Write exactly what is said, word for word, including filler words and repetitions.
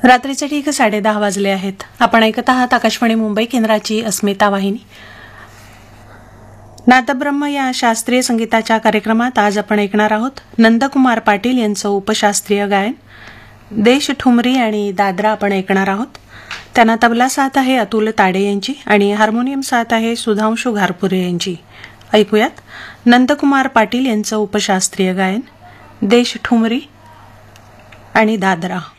रात्रीचे ठीक साडे दहा वाजले आहेत. आपण ऐकत आहात आकाशवाणी मुंबई केंद्राची अस्मिता वाहिनी. नादब्रह्म या शास्त्रीय संगीताच्या कार्यक्रमात आज आपण ऐकणार आहोत नंदकुमार पाटील यांचं उपशास्त्रीय गायन. देश ठुमरी आणि दादरा आपण ऐकणार आहोत. त्यांना तबला साथ आहे अतुल ताडे यांची आणि हार्मोनियम साथ आहे सुधांशू घारपुरे यांची. ऐकूयात नंदकुमार पाटील यांचं उपशास्त्रीय गायन देश ठुमरी आणि दादरा.